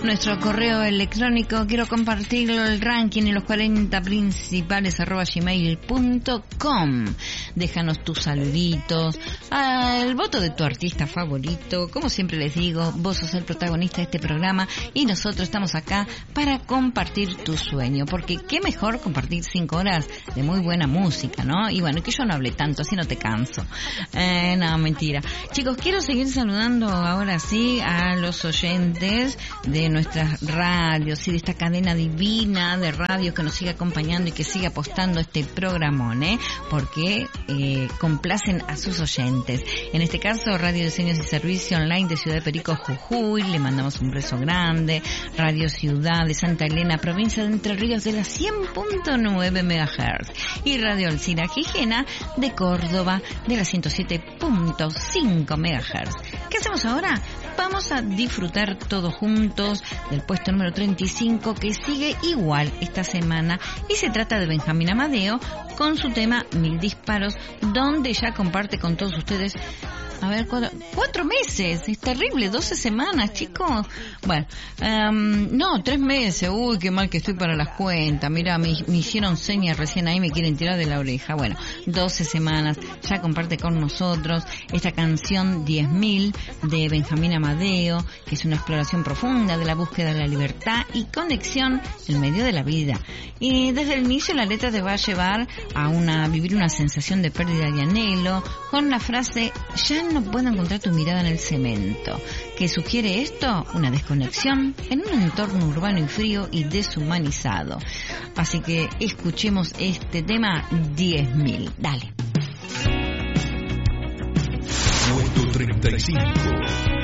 Nuestro correo electrónico, quiero compartirlo, el ranking en los 40 principales @gmail.com. Déjanos tus saluditos, el voto de tu artista favorito. Como siempre les digo, vos sos el protagonista de este programa y nosotros estamos acá para compartir tu sueño, porque qué mejor compartir 5 horas de muy buena música, ¿no? Y bueno, que yo no hable tanto, así no te canso. No, mentira. Chicos, quiero seguir saludando ahora sí a los oyentes de nuestras radios y de esta cadena divina de radios que nos sigue acompañando y que sigue apostando este programón, porque complacen a sus oyentes. En este caso, Radio Diseños y Servicio Online de Ciudad de Perico, Jujuy, le mandamos un beso grande. Radio Ciudad de Santa Elena, provincia de Entre Ríos, de la 100.9 MHz. Y Radio Alcina Gijena de Córdoba, de la 107.5 MHz. ¿Qué hacemos ahora? Vamos a disfrutar todos juntos del puesto número 35, que sigue igual esta semana, y se trata de Benjamín Amadeo con su tema 1000 disparos, donde ya comparte con todos ustedes, a ver, 4 meses, es terrible, 12 semanas, chicos. Bueno, no, 3 meses, uy, qué mal que estoy para las cuentas, mira, me hicieron señas recién ahí, me quieren tirar de la oreja. Bueno, 12 semanas, ya comparte con nosotros esta canción 10.000 de Benjamín Amadeo, que es una exploración profunda de la búsqueda de la libertad y conexión en medio de la vida. Y desde el inicio la letra te va a llevar a vivir una sensación de pérdida y anhelo, con la frase, ya no puedo encontrar tu mirada en el cemento. ¿Qué sugiere esto? Una desconexión en un entorno urbano y frío y deshumanizado. Así que escuchemos este tema 10.000. Dale. Puesto 35.